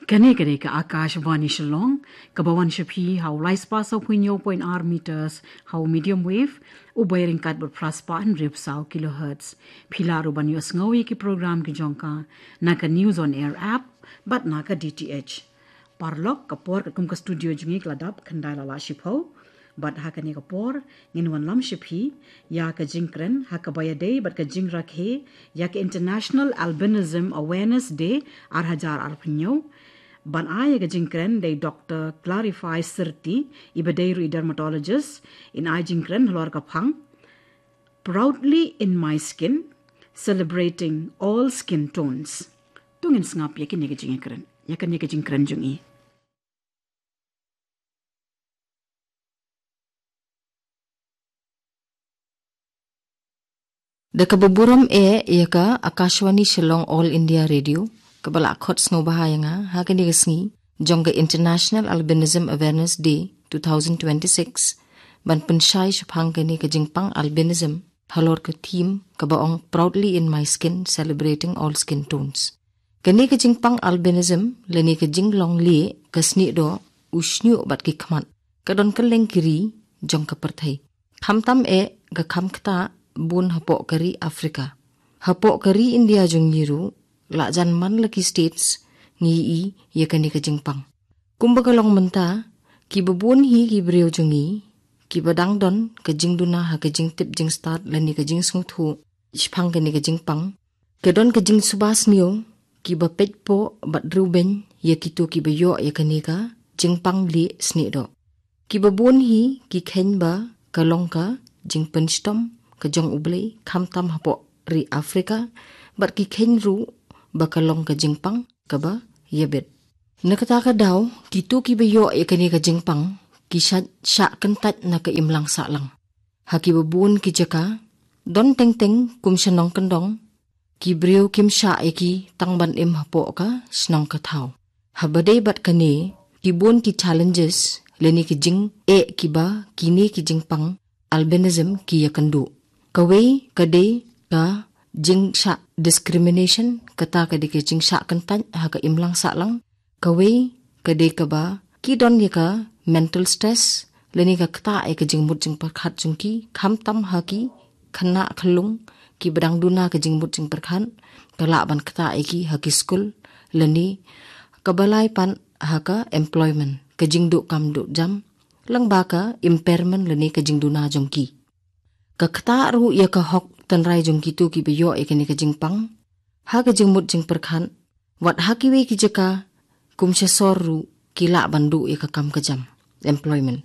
Kani ka Akashvani Shillong, Kabawan Shapi, how Laispa so .0.r meters, how medium wave, ubayring kat berpraspa and ripsaw kilohertz. Pilaru ban yus ngawi ki program ki jongka, naka news on air app, but naka DTH. Parlok kapor kakum ka studio jungi kladap kandala la shipho, but hakani kapor nginwan lam shiphi ya ka jinkren hakabaya day but ka jingrak he ya ka International Albinism Awareness Day arhajar arpnyo. Ban ay ka jinkren day Dr. Clarify Sirti ibadayru dermatologist in ay jinkren halor kapang proudly in my skin celebrating all skin tones. Tungin ngap yakin ka jinkren yakan ka jinkren jungi. Da kababuram yaka Akashvani Shillong All India Radio kabala khot snow bahaya nga hakani gasngi jongga International Albinism Awareness Day 2026 ban penshai shphang kani ka jingpang albinism halor ka theme kabaong proudly in my skin celebrating all skin tones. Kani ka jingpang albinism lani ka jinglong li kasni do ushnyu bat ki khmat kadon kaleng kiri jong ka parthai thamtam ga khamkta bun hapok kari Afrika. Hapok kari India jung yiru, lakjan man laki states, ngi yakani ka jingpang. Kumbagalong menta, ki babun hi ki breo jungi, ki badang don ka jingduna ha ka jing tip jing start lani ka jing sungthu, ishpang kani ka jingpang. Kedon ka jing subas niyo, ki bapet po bat ruben, yakitu ki bayo yakani ka jingpang li snido. Ki babun hi ki khen ba kalong ka jing penstom, kajong ublay kamtam hapo ri Afrika bat ki khenru bakalong ka jingpang kaba yabet nakataka daw kitu ki bayo ekani ka jingpang ki sya kentat na ka imlang salang haki babun ki jaka don teng teng kum syanong kendong ki briyo kim sya eki tangban im hapo ka snong ka thaw habade bat kani ki bun ki challenges leni ki jing ki ba kini ki jingpang albinism ki yakandu kawai kade ka jing sya discrimination kata kade ke jing sya kentan ha ka imlang salang kawai kade ka ba ki don ye ka mental stress leni ka kata ai ka jing mut jing perkhat jung ki kham tam ha ki khana khlung ki badang duna ka jing mut jing perkhan kala ban kata ai ki ha ki school leni kabalai pan ha ka employment ka jing du kam du jam lang ba ka impairment leni ka jing duna jung ki kakta ru ya ka hok tanrai jong kitu ki beyo ekani ka jingpang ha ka jingmut jing perkhan wat ha ki we ki jaka kumsha sorru kila bandu ya ka kam ka jam employment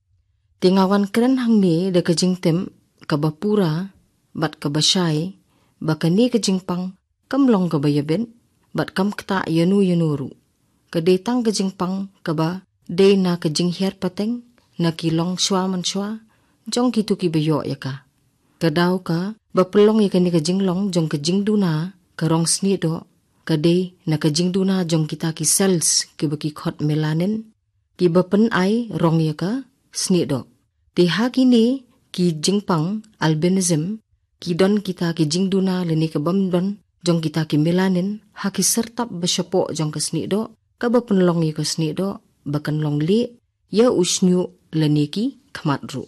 tingawan kren hangni da ka jingtem ka bapura bat ka basai bakani ka jingpang kamlong ka bayaben bat kam kta yanu yanuru ka detang ka jingpang ka ba de na ka jingher pateng na kilong shwa man shwa jong kitu ki beyo ya ka kadaw ka bapelong ikani ka jinglong jong ka jingduna karong sni do kade na ka jingduna jong kita ki cells ki baki khot melanin ki bapen ai rong ya ka sni do ti ha kini ki jingpang albinism ki don kita ki jingduna leni ka bam don jong kita ki melanin ha ki sertap basyapo jong ka sni do ka bapenlong ya ka sni do bakan long li ya usnyu leni ki khmatru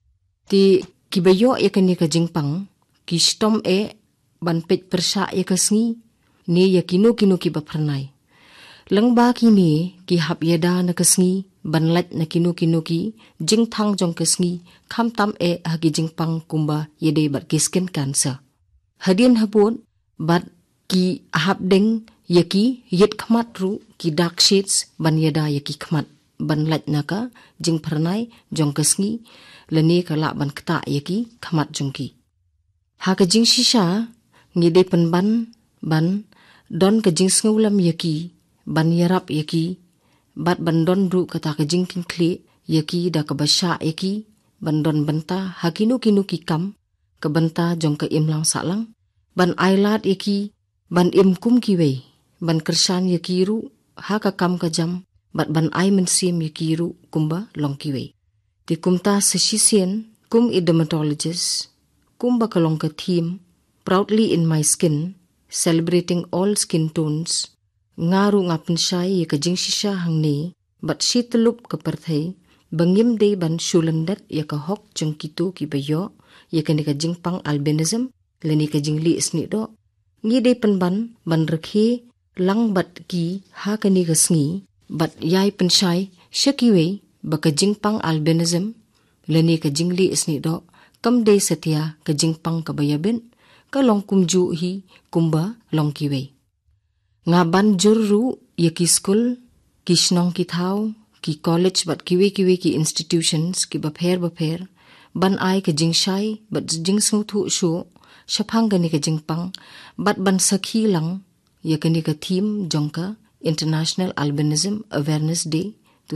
ti kibayo yakani ka jingpang ki stom ban pet persya ya kasngi ni yakino kino ki bapranai langba kini ki hap yada na kasngi banlat na kino ki jingthang jong kasngi khamtam hagi jingpang kumba yede bat kisken cancer hadin habon bat ki hap deng yaki yet khmat ru ki dark shades ban yada yaki khmat banlat naka jingpranai jong kasngi lani kala ban kta yaki khamat jungki ha ka jing shisha ngide penban ban don ka jing sngulam yaki ban yarap yaki bat ban don ru kata ka jing kinkli yaki da ka basha yaki ban don banta hakinu kinu ki kam ka banta jong ka imlang salang ban ailat yaki ban imkum ki wei ban kersan yaki ru ha ka kam ka jam bat ban ai mensim yaki ru kumba long ki wei ti kumta sesisien kum i dermatologist kum bakalong ka theme proudly in my skin celebrating all skin tones ngaru ngapen syai ka jing shisha hang ni bat shitelup ka perthai bangim de ban shulandat ya ka hok jong kitu ki bayo ya ka ni ka jing pang albinism leni ka jing li isni do ngi de penban ban rakhi lang bat ki ha ka ni ka sngi bat yai pen syai shakiwe ba ka jing pang albinism leni ka jing li isni do kam de satya ka jing pang ka bayabin ka long kumju hi kumba long kiwe nga ban jurru ya ki school ki snong ki thau ki college bat kiwe ki institutions ki bapher ban ai ka jing shai bat jing smu thu shu shaphang ga ni ka jing pang bat ban sakhi lang ya ka ni ka theme jongka International Albinism Awareness Day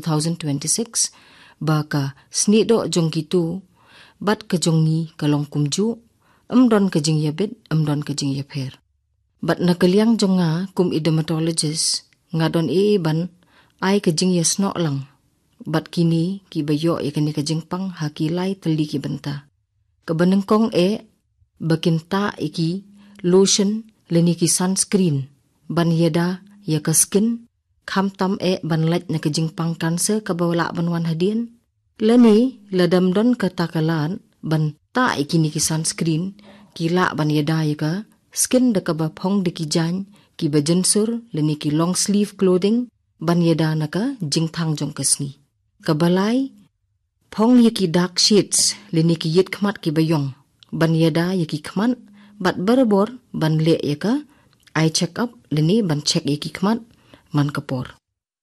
2026 ba ka snido jongki tu bat ka jongi ka long kumju amdon ka jing yabit amdon ka jing yapher bat nakaliang jonga kum i dermatologist ngadon ban ai ka jing yasno lang bat kini ki bayo ya kani ka jing pang hakilai tali ki banta kabanengkong bakinta iki lotion leni ki sunscreen ban yada ya ka skin khamtam ban laj na ka jing pang cancer ka bawla banwan hadin leni ladamdon ka takalan ban ta ikini ki sunscreen kila ban yada ya ka skin da ka ba phong de ki jan ki ba jensur leni ki long sleeve clothing ban yada na ka jing thang jong kasni kabalai phong ye ki dark shades leni ki yit khmat ki bayong ban yada ye ki khman bat barabor ban le ye ka eye check up leni ban check ye ki khmat man kapor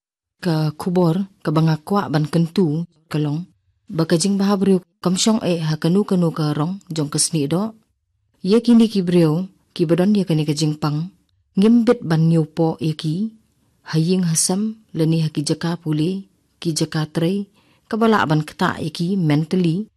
ka khubor ka bangakwa ban kentu kalong bakajing bahabrio kamsyong hakanu kanu ka rong jong kasni do ye kini ki brio ki badon ye kani ka jingpang ngimbit ban nyupo ye ki haying hasam leni haki jaka puli ki jaka tray kabala ban kta ye ki mentally